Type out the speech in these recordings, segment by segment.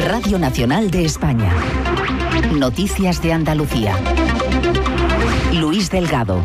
Radio Nacional de España. Noticias de Andalucía. Luis Delgado.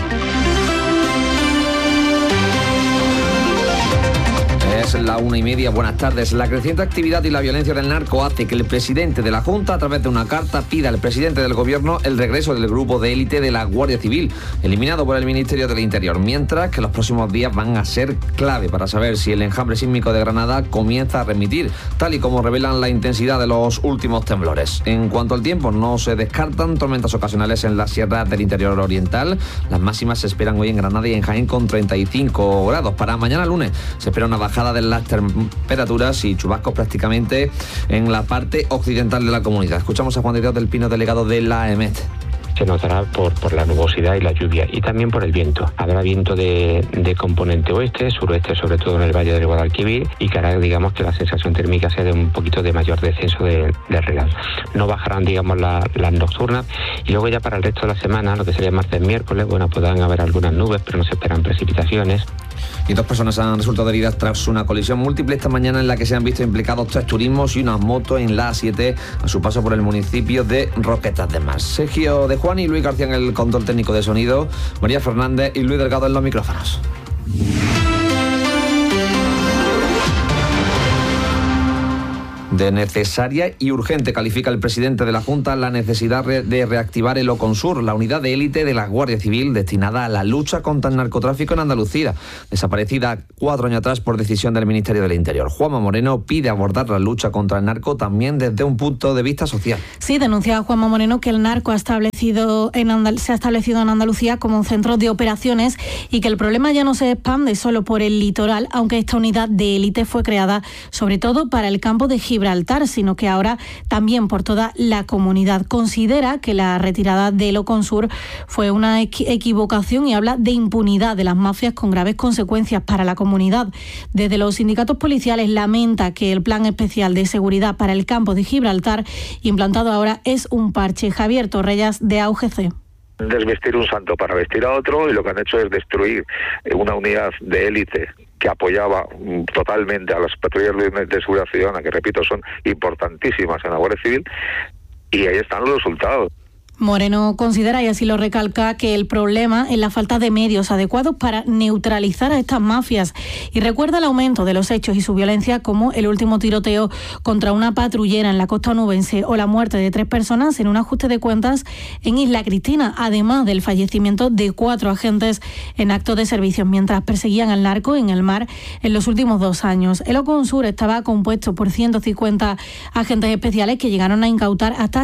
Es la 1:30. Buenas tardes. La creciente actividad y la violencia del narco hace que el presidente de la Junta, a través de una carta, pida al presidente del Gobierno el regreso del grupo de élite de la Guardia Civil, eliminado por el Ministerio del Interior, mientras que los próximos días van a ser clave para saber si el enjambre sísmico de Granada comienza a remitir, tal y como revelan la intensidad de los últimos temblores. En cuanto al tiempo, no se descartan tormentas ocasionales en la sierra del interior oriental. Las máximas se esperan hoy en Granada y en Jaén con 35 grados. Para mañana lunes se espera una bajada de las temperaturas y chubascos prácticamente en la parte occidental de la comunidad. Escuchamos a Juan de Dios del Pino, delegado de la EMET. Se notará por la nubosidad y la lluvia, y también por el viento. Habrá viento de componente oeste, suroeste, sobre todo en el Valle del Guadalquivir, y que hará, digamos, que la sensación térmica sea de un poquito de mayor descenso de real. No bajarán, digamos, las nocturnas, y luego ya para el resto de la semana, lo que sería martes, miércoles, bueno, podrán haber algunas nubes, pero no se esperan precipitaciones. Y 2 personas han resultado heridas tras una colisión múltiple esta mañana en la que se han visto implicados 3 turismos y una moto en la A7 a su paso por el municipio de Roquetas de Mar. Sergio de Juan y Luis García en el control técnico de sonido, María Fernández y Luis Delgado en los micrófonos. De necesaria y urgente califica el presidente de la Junta la necesidad de reactivar el Oconsur, la unidad de élite de la Guardia Civil destinada a la lucha contra el narcotráfico en Andalucía, desaparecida 4 años atrás por decisión del Ministerio del Interior. Juanma Moreno pide abordar la lucha contra el narco también desde un punto de vista social. Sí, denuncia Juanma Moreno que el narco se ha establecido en Andalucía como un centro de operaciones y que el problema ya no se expande solo por el litoral, aunque esta unidad de élite fue creada sobre todo para el campo de Gibraltar, sino que ahora también por toda la comunidad. Considera que la retirada del Oconsur fue una equivocación y habla de impunidad de las mafias con graves consecuencias para la comunidad. Desde los sindicatos policiales lamenta que el plan especial de seguridad para el campo de Gibraltar implantado ahora es un parche. Javier Torrellas, de AUGC. Desvestir un santo para vestir a otro, y lo que han hecho es destruir una unidad de élite que apoyaba totalmente a las patrullas de seguridad ciudadana, que repito son importantísimas en la Guardia Civil, y ahí están los resultados. Moreno considera, y así lo recalca, que el problema es la falta de medios adecuados para neutralizar a estas mafias, y recuerda el aumento de los hechos y su violencia, como el último tiroteo contra una patrullera en la costa onubense o la muerte de 3 personas en un ajuste de cuentas en Isla Cristina, además del fallecimiento de 4 agentes en acto de servicio mientras perseguían al narco en el mar en los últimos 2 años. El Oconsur estaba compuesto por 150 agentes especiales que llegaron a incautar hasta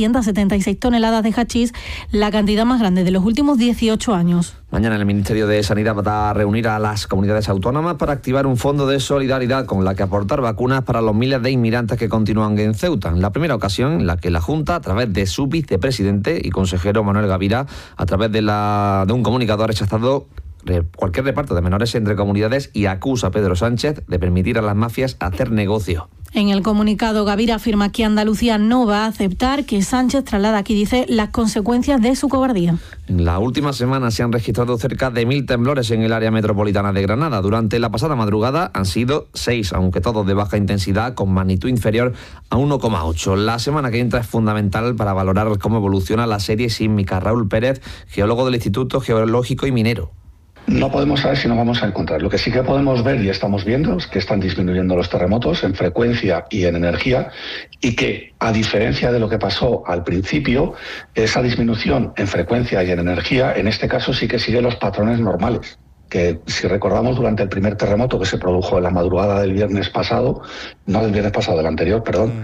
676 toneladas de hachís, la cantidad más grande de los últimos 18 años. Mañana el Ministerio de Sanidad va a reunir a las comunidades autónomas para activar un fondo de solidaridad con la que aportar vacunas para los miles de inmigrantes que continúan en Ceuta. La primera ocasión en la que la Junta, a través de su vicepresidente y consejero Manuel Gavira, a través de un comunicado, ha rechazado cualquier reparto de menores entre comunidades y acusa a Pedro Sánchez de permitir a las mafias hacer negocio. En el comunicado, Gavira afirma que Andalucía no va a aceptar que Sánchez traslada aquí, dice, las consecuencias de su cobardía. En la última semana se han registrado cerca de 1.000 temblores en el área metropolitana de Granada. Durante la pasada madrugada han sido 6, aunque todos de baja intensidad, con magnitud inferior a 1,8. La semana que entra es fundamental para valorar cómo evoluciona la serie sísmica. Raúl Pérez, geólogo del Instituto Geológico y Minero. No podemos saber si no vamos a encontrar. Lo que sí que podemos ver y estamos viendo es que están disminuyendo los terremotos en frecuencia y en energía, y que, a diferencia de lo que pasó al principio, esa disminución en frecuencia y en energía, en este caso sí que sigue los patrones normales, que si recordamos durante el primer terremoto que se produjo en la madrugada del viernes pasado, no del viernes pasado, del anterior, perdón,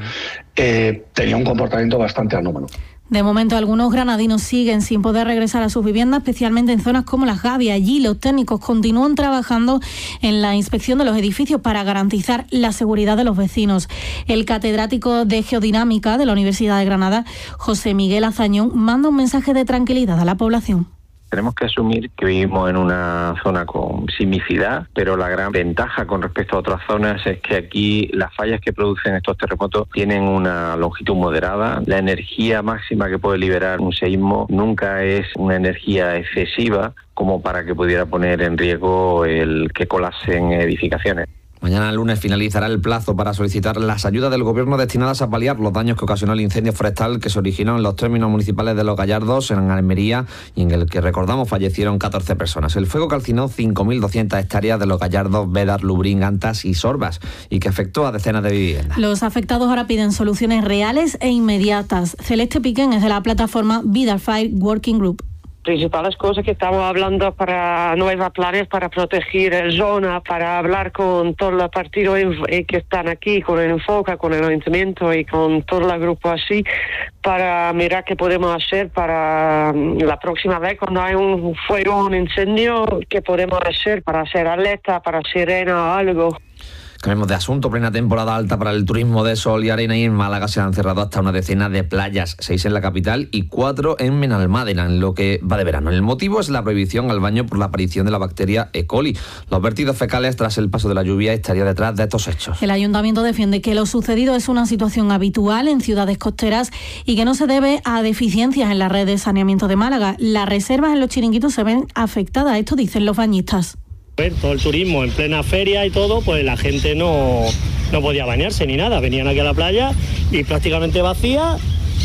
tenía un comportamiento bastante anómalo. De momento, algunos granadinos siguen sin poder regresar a sus viviendas, especialmente en zonas como Las Gavias. Allí los técnicos continúan trabajando en la inspección de los edificios para garantizar la seguridad de los vecinos. El catedrático de Geodinámica de la Universidad de Granada, José Miguel Azañón, manda un mensaje de tranquilidad a la población. Tenemos que asumir que vivimos en una zona con sismicidad, pero la gran ventaja con respecto a otras zonas es que aquí las fallas que producen estos terremotos tienen una longitud moderada. La energía máxima que puede liberar un seísmo nunca es una energía excesiva como para que pudiera poner en riesgo el que colapsen edificaciones. Mañana lunes finalizará el plazo para solicitar las ayudas del Gobierno destinadas a paliar los daños que ocasionó el incendio forestal que se originó en los términos municipales de Los Gallardos, en Almería, y en el que, recordamos, fallecieron 14 personas. El fuego calcinó 5.200 hectáreas de Los Gallardos, Bédar, Lubrín, Antas y Sorbas, y que afectó a decenas de viviendas. Los afectados ahora piden soluciones reales e inmediatas. Celeste Piquén es de la plataforma Vidal Fire Working Group. Principales cosas que estamos hablando para nuevos planes para proteger la zona, para hablar con todos los partidos que están aquí, con el Enfoca, con el Ayuntamiento y con todo el grupo así, para mirar qué podemos hacer para la próxima vez cuando hay un fuego, un incendio, qué podemos hacer para hacer alerta, para sirena o algo. Cambiemos de asunto. Plena temporada alta para el turismo de sol y arena, y en Málaga se han cerrado hasta una decena de playas, 6 en la capital y 4 en Benalmádena, en lo que va de verano. El motivo es la prohibición al baño por la aparición de la bacteria E. coli. Los vertidos fecales tras el paso de la lluvia estaría detrás de estos hechos. El ayuntamiento defiende que lo sucedido es una situación habitual en ciudades costeras y que no se debe a deficiencias en la red de saneamiento de Málaga. Las reservas en los chiringuitos se ven afectadas, esto dicen los bañistas. Todo el turismo en plena feria y todo, pues la gente no podía bañarse ni nada. Venían aquí a la playa y prácticamente vacía.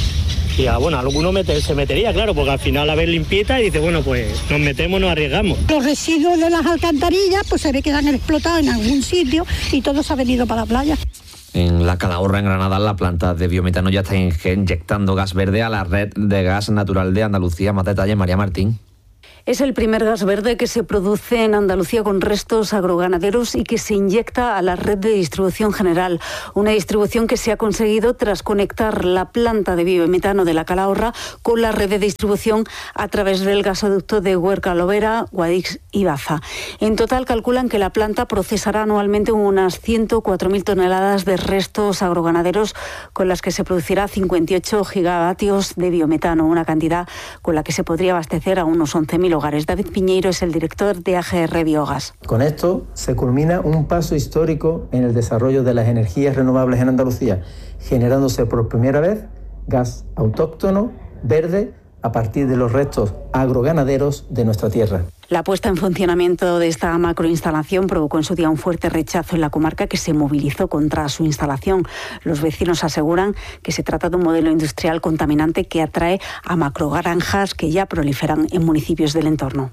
Y bueno, alguno se metería, claro, porque al final la ves limpieta y dice, bueno, pues nos metemos, nos arriesgamos. Los residuos de las alcantarillas, pues se ve que han explotado en algún sitio y todo se ha venido para la playa. En la Calahorra, en Granada, la planta de biometano ya está inyectando gas verde a la red de gas natural de Andalucía. Más detalles, María Martín. Es el primer gas verde que se produce en Andalucía con restos agroganaderos y que se inyecta a la red de distribución general. Una distribución que se ha conseguido tras conectar la planta de biometano de la Calahorra con la red de distribución a través del gasoducto de Huerca-Lovera, Guadix y Baza. En total calculan que la planta procesará anualmente unas 104.000 toneladas de restos agroganaderos, con las que se producirá 58 gigavatios de biometano, una cantidad con la que se podría abastecer a unos 11.000 hogares. David Piñeiro es el director de AGR Biogas. Con esto se culmina un paso histórico en el desarrollo de las energías renovables en Andalucía, generándose por primera vez gas autóctono, verde, a partir de los restos agroganaderos de nuestra tierra. La puesta en funcionamiento de esta macroinstalación provocó en su día un fuerte rechazo en la comarca, que se movilizó contra su instalación. Los vecinos aseguran que se trata de un modelo industrial contaminante que atrae a macrogranjas que ya proliferan en municipios del entorno.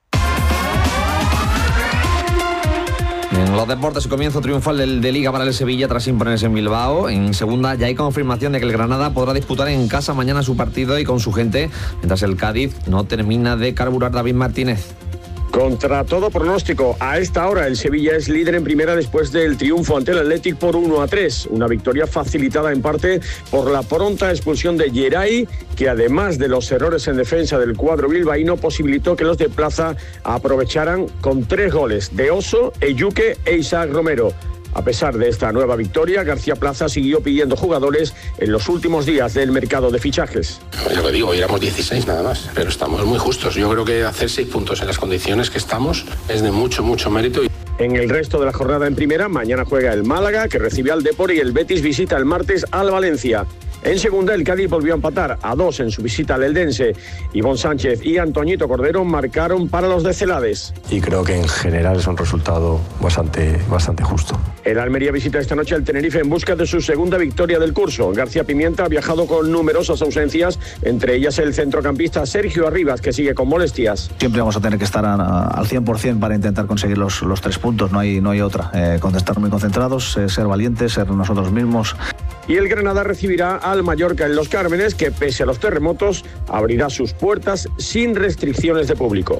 En los deportes, comienzo triunfal de Liga para el Sevilla tras imponerse en Bilbao. En segunda ya hay confirmación de que el Granada podrá disputar en casa mañana su partido y con su gente, mientras el Cádiz no termina de carburar. David Martínez. Contra todo pronóstico, a esta hora el Sevilla es líder en primera después del triunfo ante el Athletic por 1-3. Una victoria facilitada en parte por la pronta expulsión de Geray, que además de los errores en defensa del cuadro bilbaíno, posibilitó que los de Plaza aprovecharan con 3 goles de Oso, Eyuque e Isaac Romero. A pesar de esta nueva victoria, García Plaza siguió pidiendo jugadores en los últimos días del mercado de fichajes. Yo lo digo, éramos 16 nada más, pero estamos muy justos. Yo creo que hacer 6 puntos en las condiciones que estamos es de mucho mérito. En el resto de la jornada en primera, mañana juega el Málaga, que recibe al Depor, y el Betis visita el martes al Valencia. En segunda, el Cádiz volvió a empatar a 2 en su visita al Eldense. Ivón Sánchez y Antoñito Cordero marcaron para los de Celades. Y creo que en general es un resultado bastante justo. El Almería visita esta noche al Tenerife en busca de su segunda victoria del curso. García Pimienta ha viajado con numerosas ausencias, entre ellas el centrocampista Sergio Arribas, que sigue con molestias. Siempre vamos a tener que estar al 100% para intentar conseguir los 3 puntos, no hay otra. Estar muy concentrados, ser valientes, ser nosotros mismos. Y el Granada recibirá al Mallorca en Los Cármenes, que pese a los terremotos abrirá sus puertas sin restricciones de público.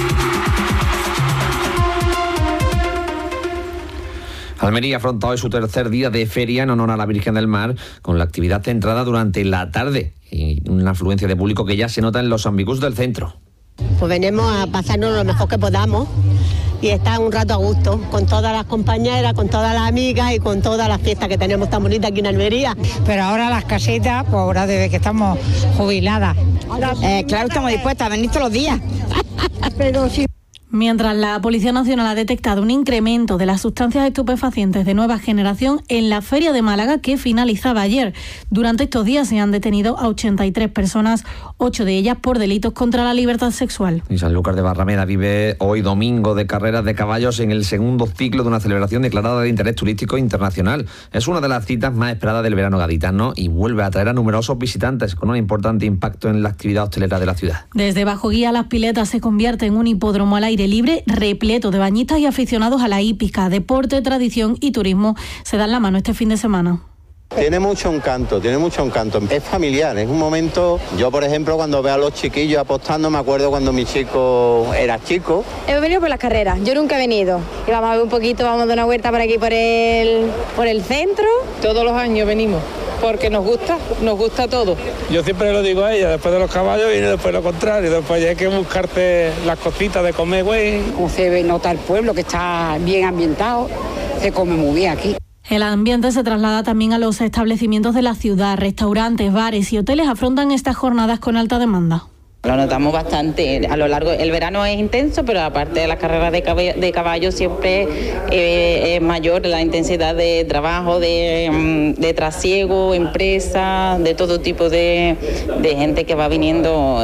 Almería afronta hoy su tercer día de feria en honor a la Virgen del Mar, con la actividad centrada durante la tarde y una afluencia de público que ya se nota en los ambicus del centro. Pues venimos a pasarnos lo mejor que podamos y estar un rato a gusto con todas las compañeras, con todas las amigas y con todas las fiestas que tenemos tan bonitas aquí en Almería. Pero ahora las casitas, pues ahora desde que estamos jubiladas. Claro, estamos dispuestas a venir todos los días. Pero sí. Mientras la Policía Nacional ha detectado un incremento de las sustancias estupefacientes de nueva generación en la Feria de Málaga que finalizaba ayer. Durante estos días se han detenido a 83 personas, 8 de ellas por delitos contra la libertad sexual. Y Sanlúcar de Barrameda vive hoy domingo de carreras de caballos en el segundo ciclo de una celebración declarada de interés turístico internacional. Es una de las citas más esperadas del verano gaditano y vuelve a atraer a numerosos visitantes con un importante impacto en la actividad hostelera de la ciudad. Desde Bajo Guía Las Piletas se convierte en un hipódromo al aire libre repleto de bañistas y aficionados a la hípica, deporte, tradición y turismo se dan la mano este fin de semana. Tiene mucho encanto. Es familiar, es un momento. Yo, por ejemplo, cuando veo a los chiquillos apostando, me acuerdo cuando mi chico era chico. He venido por las carreras, yo nunca he venido. Y vamos a ver un poquito, vamos a dar una vuelta por aquí, por el centro. Todos los años venimos, porque nos gusta todo. Yo siempre lo digo a ella, después de los caballos viene después lo contrario, después hay que buscarte las cositas de comer, güey. Como se nota el pueblo, que está bien ambientado, se come muy bien aquí. El ambiente se traslada también a los establecimientos de la ciudad. Restaurantes, bares y hoteles afrontan estas jornadas con alta demanda. Lo notamos bastante a lo largo. El verano es intenso, pero aparte de las carreras de caballo siempre es mayor la intensidad de trabajo, de trasiego, empresa, de todo tipo de gente que va viniendo.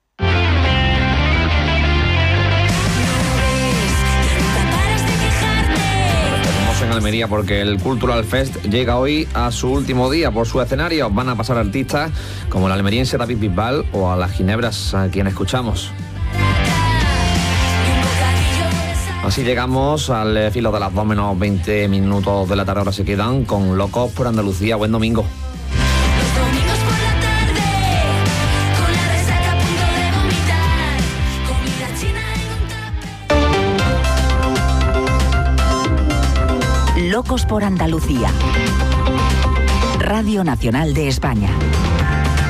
En Almería porque el Cultural Fest llega hoy a su último día. Por su escenario van a pasar artistas como el almeriense David Bisbal o a las Ginebras, a quien escuchamos. Así llegamos al filo de las 2 menos 20 minutos de la tarde. Ahora se quedan con Locos por Andalucía. Buen domingo. Locos por Andalucía. Radio Nacional de España.